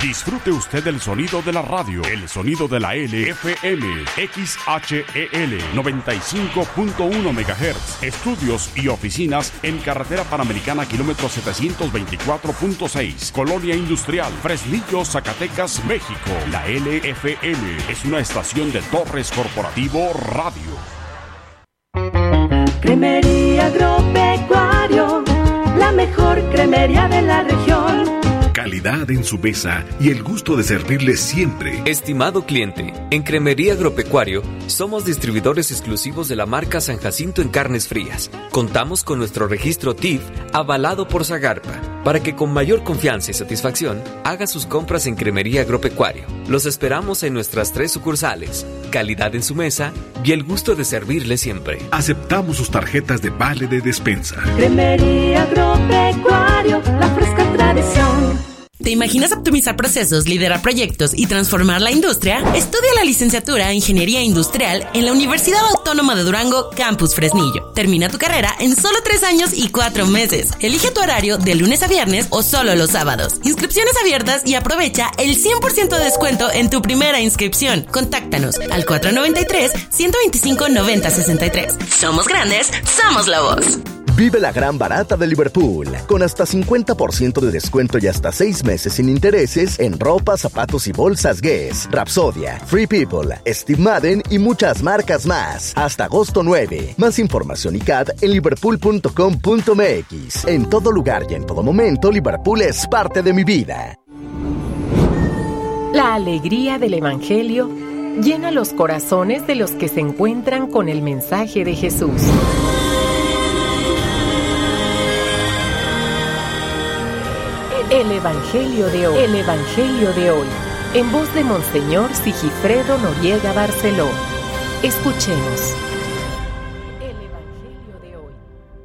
Disfrute usted el sonido de la radio, el sonido de la LFM, XHEL 95.1 MHz. Estudios y oficinas en Carretera Panamericana, kilómetro 724.6, Colonia Industrial, Fresnillo, Zacatecas, México. La LFM es una estación de Torres Corporativo Radio. Cremería Agropecuario, la mejor cremería de la región. Calidad en su mesa y el gusto de servirle siempre. Estimado cliente, en Cremería Agropecuario somos distribuidores exclusivos de la marca San Jacinto en carnes frías. Contamos con nuestro registro TIF avalado por Zagarpa para que con mayor confianza y satisfacción haga sus compras en Cremería Agropecuario. Los esperamos en nuestras 3 sucursales. Calidad en su mesa y el gusto de servirle siempre. Aceptamos sus tarjetas de vale de despensa. Cremería Agropecuario, la fresca tradición. ¿Te imaginas optimizar procesos, liderar proyectos y transformar la industria? Estudia la licenciatura en Ingeniería Industrial en la Universidad Autónoma de Durango, Campus Fresnillo. Termina tu carrera en solo 3 años y 4 meses. Elige tu horario de lunes a viernes o solo los sábados. Inscripciones abiertas y aprovecha el 100% de descuento en tu primera inscripción. Contáctanos al 493-125-9063. Somos grandes, somos la voz. Vive la gran barata de Liverpool, con hasta 50% de descuento y hasta 6 meses sin intereses en ropa, zapatos y bolsas Guess, Rapsodia, Free People, Steve Madden y muchas marcas más. Hasta agosto 9. Más información y CAD en liverpool.com.mx. En todo lugar y en todo momento, Liverpool es parte de mi vida. La alegría del Evangelio llena los corazones de los que se encuentran con el mensaje de Jesús. El Evangelio de hoy. El Evangelio de hoy. En voz de Monseñor Sigifredo Noriega Barceló. Escuchemos. El Evangelio de hoy.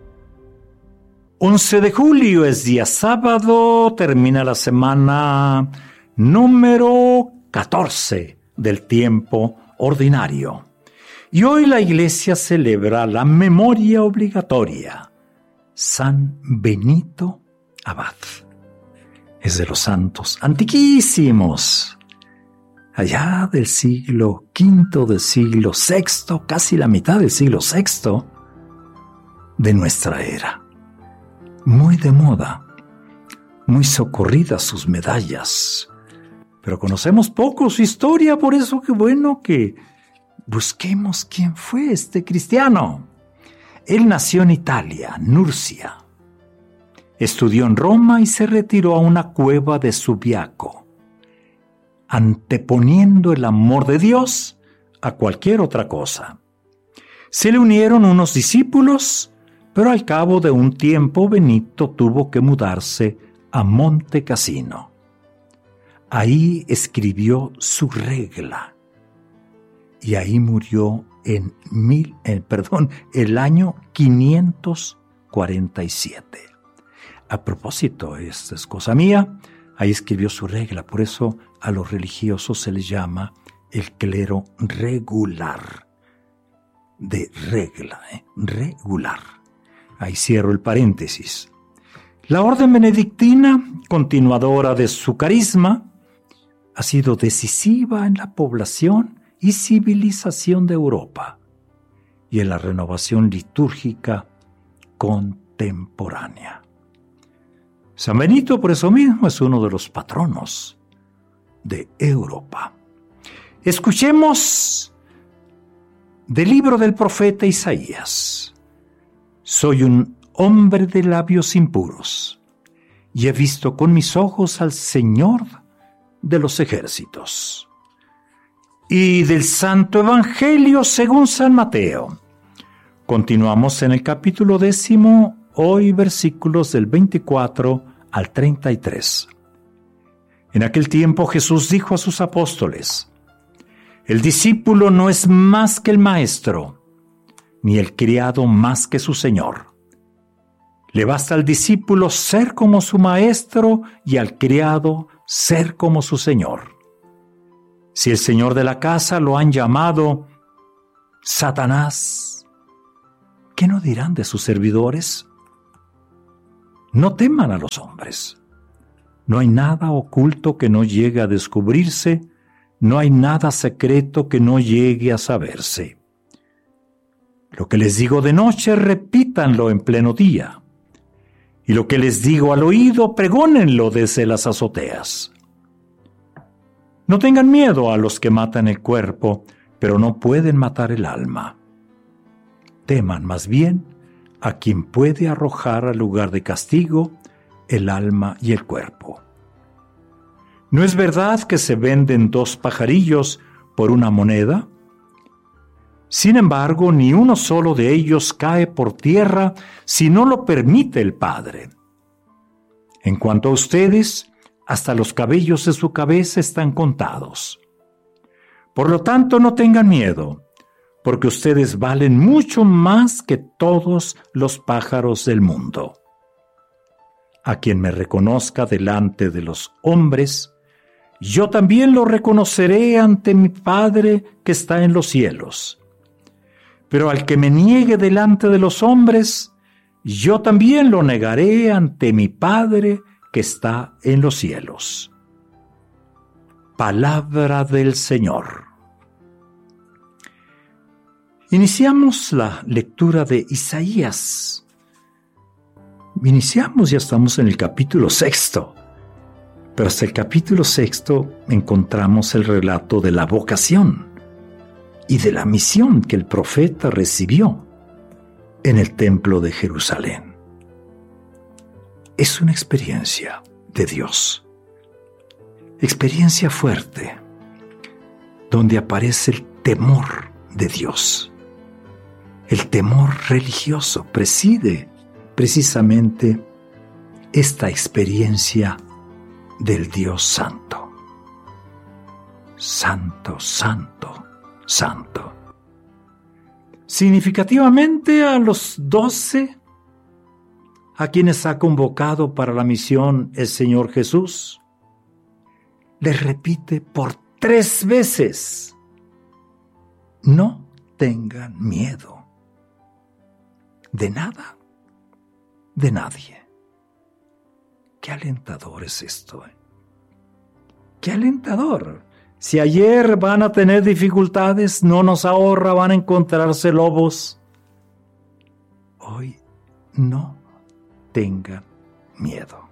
11 de julio es día sábado, termina la semana número 14 del tiempo ordinario. Y hoy la Iglesia celebra la memoria obligatoria. San Benito Abad. Es de los santos antiquísimos, allá del siglo V, del siglo VI, casi la mitad del siglo VI de nuestra era. Muy de moda, muy socorridas sus medallas, pero conocemos poco su historia, por eso qué bueno que busquemos quién fue este cristiano. Él nació en Italia, Nursia. Estudió en Roma y se retiró a una cueva de Subiaco, anteponiendo el amor de Dios a cualquier otra cosa. Se le unieron unos discípulos, pero al cabo de un tiempo Benito tuvo que mudarse a Monte Cassino. Ahí escribió su regla y ahí murió en el año 547. A propósito, esta es cosa mía, ahí escribió su regla, por eso a los religiosos se les llama el clero regular, de regla, regular. Ahí cierro el paréntesis. La orden benedictina, continuadora de su carisma, ha sido decisiva en la población y civilización de Europa y en la renovación litúrgica contemporánea. San Benito, por eso mismo, es uno de los patronos de Europa. Escuchemos del libro del profeta Isaías. Soy un hombre de labios impuros, y he visto con mis ojos al Señor de los ejércitos. Y del Santo Evangelio según San Mateo. Continuamos en el capítulo 10, hoy versículos del 24 al 33. En aquel tiempo Jesús dijo a sus apóstoles: el discípulo no es más que el maestro, ni el criado más que su señor. Le basta al discípulo ser como su maestro y al criado ser como su señor. Si el señor de la casa lo han llamado Satanás, ¿qué no dirán de sus servidores? No teman a los hombres, No hay nada oculto que no llegue a descubrirse, no hay nada secreto que no llegue a saberse. Lo que les digo de noche, repítanlo en pleno día. Y lo que les digo al oído, pregónenlo desde las azoteas. No tengan miedo a los que matan el cuerpo, pero no pueden matar el alma. Teman más bien a quien puede arrojar al lugar de castigo el alma y el cuerpo. ¿No es verdad que se venden 2 pajarillos por 1 moneda? Sin embargo, ni uno solo de ellos cae por tierra si no lo permite el Padre. En cuanto a ustedes, hasta los cabellos de su cabeza están contados. Por lo tanto, no tengan miedo, porque ustedes valen mucho más que todos los pájaros del mundo. A quien me reconozca delante de los hombres, yo también lo reconoceré ante mi Padre que está en los cielos. Pero al que me niegue delante de los hombres, yo también lo negaré ante mi Padre que está en los cielos. Palabra del Señor. Iniciamos la lectura de Isaías. Ya estamos en el capítulo 6. Pero hasta el capítulo 6 encontramos el relato de la vocación y de la misión que el profeta recibió en el templo de Jerusalén. Es una experiencia de Dios, experiencia fuerte, donde aparece el temor de Dios. El temor religioso preside precisamente esta experiencia del Dios Santo. Santo, santo, santo. Significativamente a los 12 a quienes ha convocado para la misión el Señor Jesús, les repite por 3 veces: no tengan miedo de nada, de nadie. Qué alentador es esto, ¿eh? Qué alentador. Si ayer van a tener dificultades, no nos ahorra, van a encontrarse lobos. Hoy no tengan miedo.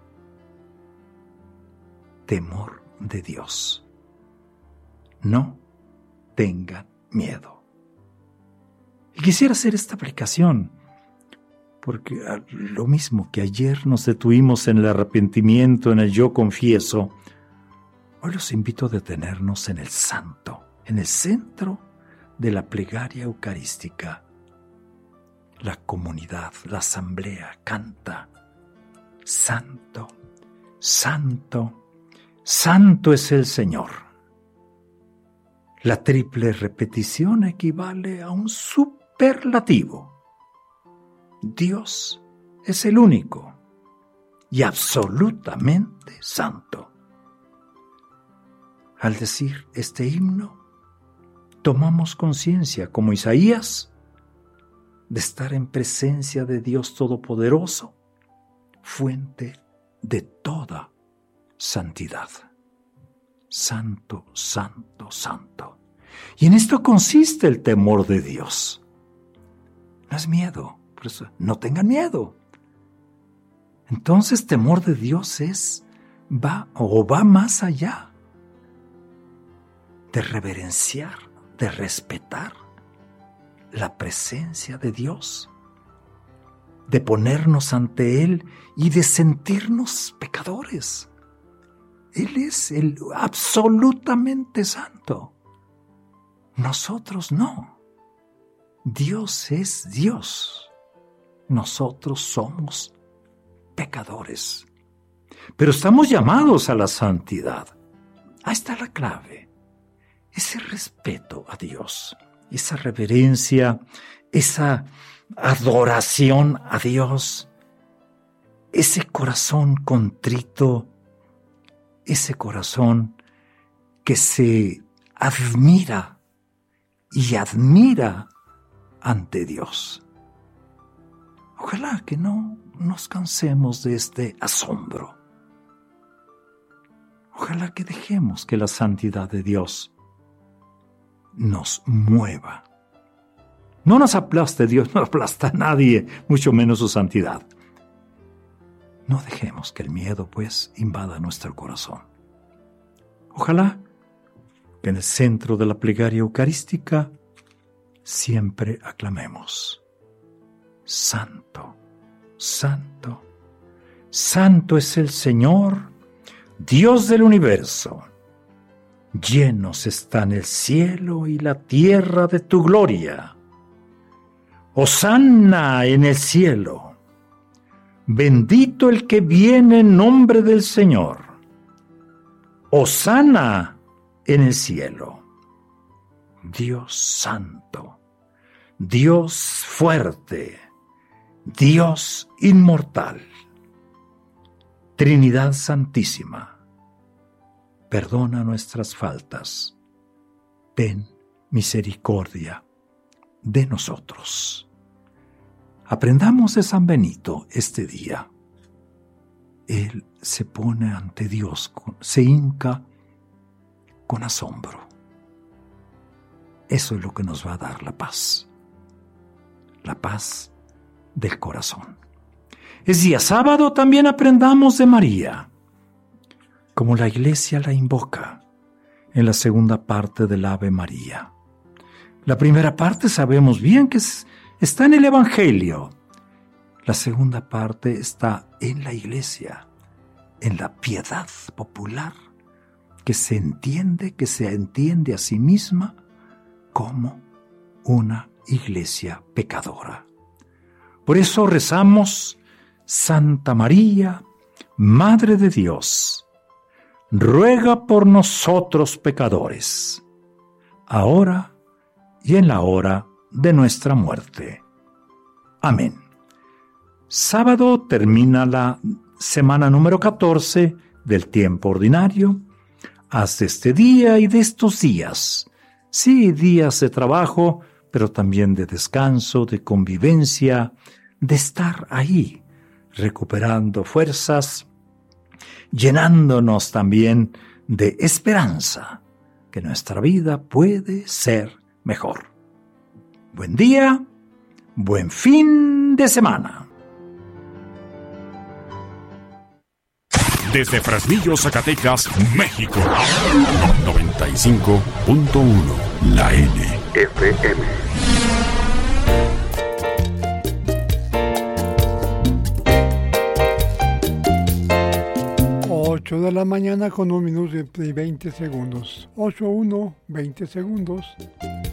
Temor de Dios. No tengan miedo. Y quisiera hacer esta aplicación, porque lo mismo que ayer nos detuvimos en el arrepentimiento, en el yo confieso, hoy los invito a detenernos en el santo, en el centro de la plegaria eucarística. La comunidad, la asamblea canta: Santo, Santo, Santo es el Señor. La triple repetición equivale a un superlativo. Dios es el único y absolutamente santo. Al decir este himno, tomamos conciencia, como Isaías, de estar en presencia de Dios Todopoderoso, fuente de toda santidad. Santo, santo, santo. Y en esto consiste el temor de Dios. No es miedo. Por eso, no tengan miedo. Entonces, temor de Dios va más allá de reverenciar, de respetar la presencia de Dios, de ponernos ante Él y de sentirnos pecadores. Él es el absolutamente santo. Nosotros no. Dios es Dios. Nosotros somos pecadores, pero estamos llamados a la santidad. Ahí está la clave, ese respeto a Dios, esa reverencia, esa adoración a Dios, ese corazón contrito, ese corazón que se admira y admira ante Dios. Ojalá que no nos cansemos de este asombro. Ojalá que dejemos que la santidad de Dios nos mueva. No nos aplaste Dios, no aplasta a nadie, mucho menos su santidad. No dejemos que el miedo, pues, invada nuestro corazón. Ojalá que en el centro de la plegaria eucarística siempre aclamemos: Santo, Santo, Santo es el Señor, Dios del universo. Llenos están el cielo y la tierra de tu gloria. Hosanna en el cielo. Bendito el que viene en nombre del Señor. Hosanna en el cielo. Dios santo, Dios fuerte, Dios inmortal. Trinidad Santísima, perdona nuestras faltas. Ten misericordia de nosotros. Aprendamos de San Benito este día. Él se pone ante Dios, se hinca con asombro. Eso es lo que nos va a dar la paz del corazón. Es día sábado, también aprendamos de María, como la Iglesia la invoca en la segunda parte del Ave María. La primera parte sabemos bien que está en el Evangelio. La segunda parte está en la Iglesia, en la piedad popular, que se entiende a sí misma como una iglesia pecadora. Por eso rezamos: Santa María, Madre de Dios, ruega por nosotros pecadores, ahora y en la hora de nuestra muerte. Amén. Sábado termina la semana número 14 del tiempo ordinario. Haz de este día y de estos días, sí, días de trabajo, pero también de descanso, de convivencia, de estar ahí, recuperando fuerzas, llenándonos también de esperanza, que nuestra vida puede ser mejor. Buen día, buen fin de semana. Desde Fresnillo, Zacatecas, México. 95.1 La N.FM. 8 de la mañana con 1 minuto y 20 segundos. 8:1, 20 segundos.